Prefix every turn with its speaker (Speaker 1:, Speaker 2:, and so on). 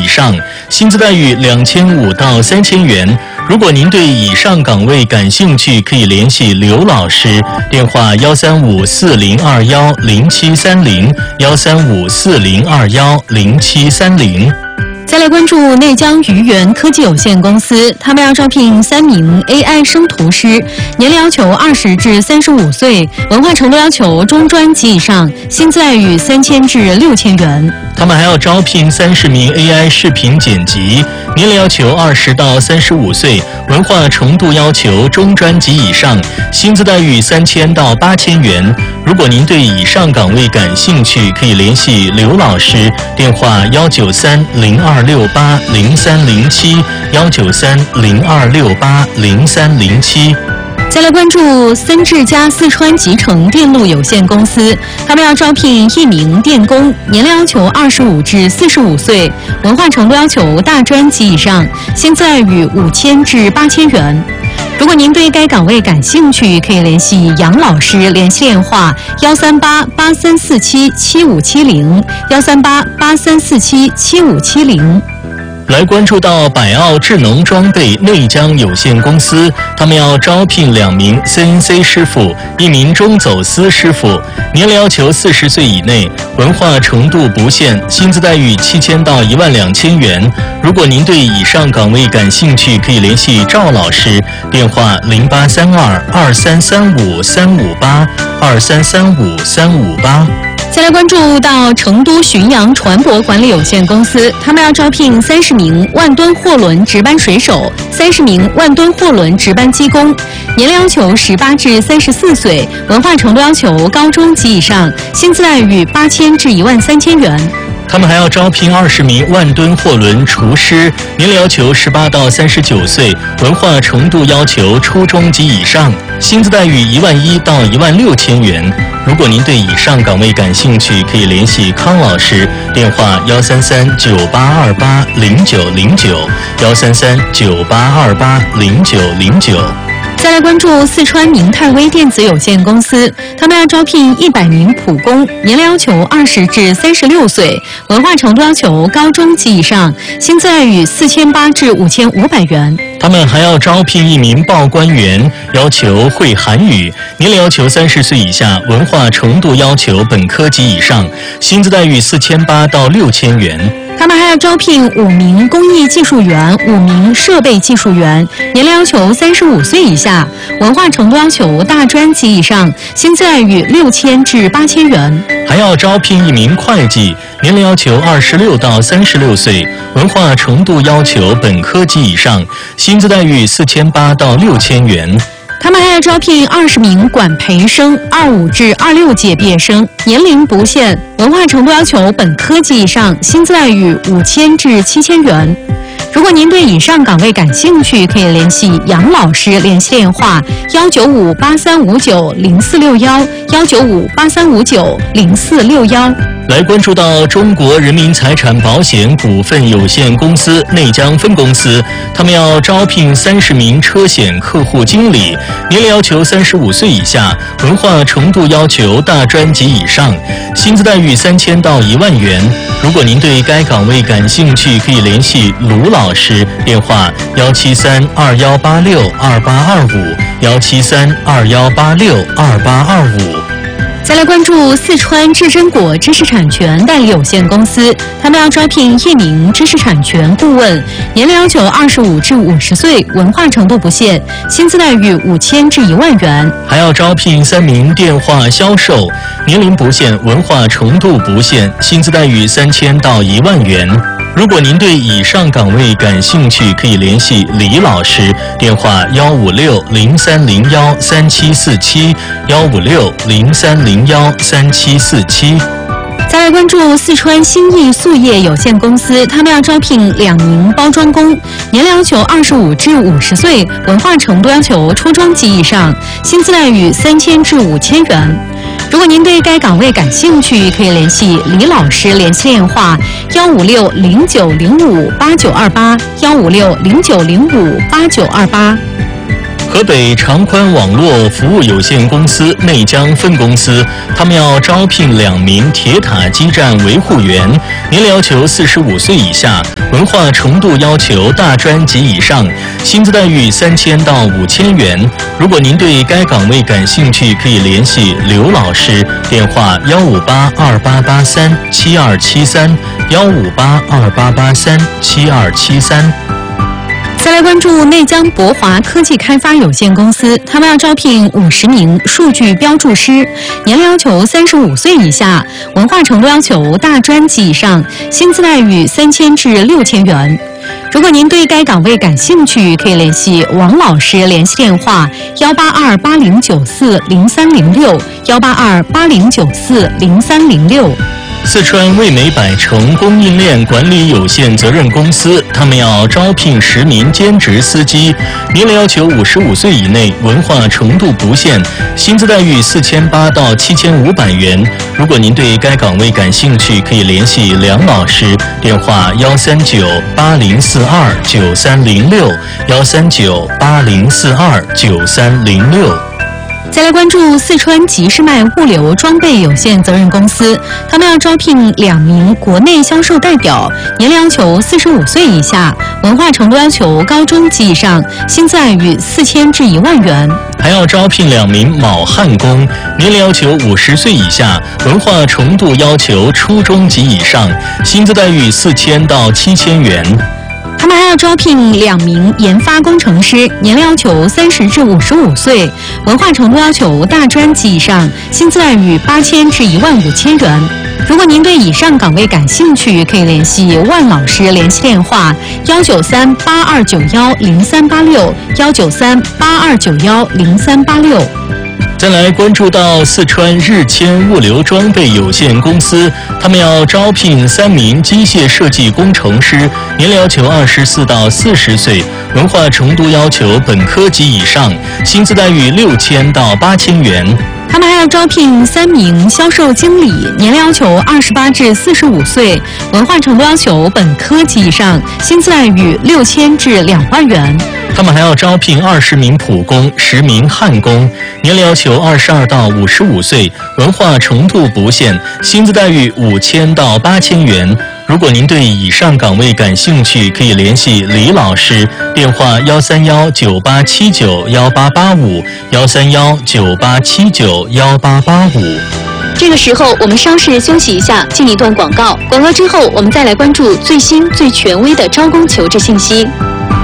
Speaker 1: 以上，薪资待遇2500到3000元。如果您对以上岗位感兴趣，可以联系刘老师，电话13540210730，13540210730。
Speaker 2: 再来关注内江鱼源科技有限公司，他们要招聘3名 AI 生图师，年龄要求20至35岁，文化程度要求中专及以上，薪资待遇3000至6000元。
Speaker 1: 他们还要招聘30名 AI 视频剪辑，年龄要求20到35岁，文化程度要求中专及以上，薪资待遇3000到8000元。如果您对以上岗位感兴趣，可以联系刘老师，电话193-0268-0307，193-0268-0307。
Speaker 2: 再来关注森智家四川集成电路有限公司，他们要招聘1名电工，年龄要求25至45岁，文化程度要求大专及以上，薪资待遇5000至8000元。如果您对该岗位感兴趣，可以联系杨老师，联系电话138-8347-7570，138-8347-7570。
Speaker 1: 来关注到百奥智能装备内江有限公司，他们要招聘2名 CNC 师傅，1名中走私师傅，年龄要求40岁以内，文化程度不限，薪资待遇7000到12000元。如果您对以上岗位感兴趣，可以联系赵老师，电话0832-2335-358，2335-358。
Speaker 2: 再来关注到成都浔阳船舶管理有限公司，他们要招聘30名万吨货轮值班水手，30名万吨货轮值班机工，年龄要求18至34岁，文化程度要求高中及以上，薪资待遇8000至13000元。
Speaker 1: 他们还要招聘20名万吨货轮厨师，年龄要求18到39岁，文化程度要求初中及以上，薪资待遇11000到16000元。如果您对以上岗位感兴趣，可以联系康老师，电话133-9828-0909，133-9828-0909。
Speaker 2: 再来关注四川明泰微电子有限公司，他们要招聘100名普工，年龄要求20至36岁，文化程度要求高中及以上，薪资待遇4800至5500元。
Speaker 1: 他们还要招聘1名报关员，要求会韩语，年龄要求30岁以下，文化程度要求本科及以上，薪资待遇4800到6000元。
Speaker 2: 他们还要招聘5名工艺技术员，5名设备技术员，年龄要求35岁以下，文化程度要求大专及以上，薪资待遇6000至8000元。
Speaker 1: 还要招聘1名会计，年龄要求26到36岁，文化程度要求本科及以上，薪资待遇4800到6000元。
Speaker 2: 他们还要招聘20名管培生，25至26届毕业生，年龄不限，文化程度要求本科及以上，薪资待遇5000至7000元。如果您对以上岗位感兴趣，可以联系杨老师，联系电话19583590461，19583590461。
Speaker 1: 来关注到中国人民财产保险股份有限公司内江分公司，他们要招聘30名车险客户经理，年龄要求35岁以下，文化程度要求大专及以上，薪资待遇3000到10000元。如果您对该岗位感兴趣，可以联系卢老师，电话173-2186-2825，173-2186-2825。
Speaker 2: 再来关注四川智臻果知识产权代理有限公司，他们要招聘1名知识产权顾问，年龄要求25至50岁，文化程度不限，薪资待遇5000至10000元。
Speaker 1: 还要招聘3名电话销售，年龄不限，文化程度不限，薪资待遇3000到10000元。如果您对以上岗位感兴趣，可以联系李老师，电话156-0301-3747，156-0301-3747。
Speaker 2: 再来关注四川新义塑业有限公司，他们要招聘2名包装工，年龄要求25至50岁，文化程度要求初中及以上，薪资待遇3000至5000元。如果您对该岗位感兴趣，可以联系李老师，联系电话156-0905-8928，156-0905-8928。
Speaker 1: 河北长宽网络服务有限公司内江分公司，他们要招聘2名铁塔基站维护员，年龄要求45岁以下，文化程度要求大专及以上，薪资待遇3000到5000元。如果您对该岗位感兴趣，可以联系刘老师，电话15828837273，15828837273。
Speaker 2: 再来关注内江博华科技开发有限公司，他们要招聘50名数据标注师，年龄要求35岁以下，文化程度要求大专及以上，薪资待遇3000至6000元。如果您对该岗位感兴趣，可以联系王老师，联系电话18280940306，18280940306。
Speaker 1: 四川味美百城供应链管理有限责任公司，他们要招聘10名兼职司机，年龄要求55岁以内，文化程度不限，薪资待遇4800到7500元。如果您对该岗位感兴趣，可以联系梁老师，电话13980429306，13980429306。
Speaker 2: 再来关注四川吉士迈物流装备有限责任公司，他们要招聘2名国内销售代表，年龄要求45岁以下，文化程度要求高中及以上，薪资待遇4000至1万元。
Speaker 1: 还要招聘2名铆焊工，年龄要求50岁以下，文化程度要求初中及以上，薪资待遇4000到7000元。
Speaker 2: 他们还要招聘2名研发工程师，年龄要求30至55岁，文化程度要求大专及以上，薪资待遇8000至15000元。如果您对以上岗位感兴趣，可以联系万老师，联系电话19382910386，19382910386。
Speaker 1: 再来关注到四川日迁物流装备有限公司，他们要招聘3名机械设计工程师，年龄要求24到40岁，文化程度要求本科及以上，薪资待遇6000到8000元。
Speaker 2: 他们还要招聘3名销售经理，年龄要求28至45岁，文化程度要求本科及以上，薪资待遇6000至2万元。
Speaker 1: 他们还要招聘20名普工、10名焊工，年龄要求22到55岁，文化程度不限，薪资待遇5000到8000元。如果您对以上岗位感兴趣，可以联系李老师，电话13198791885，13198791885。
Speaker 2: 这个时候我们稍事休息一下，进一段广告。广告之后，我们再来关注最新最权威的招工求职信息。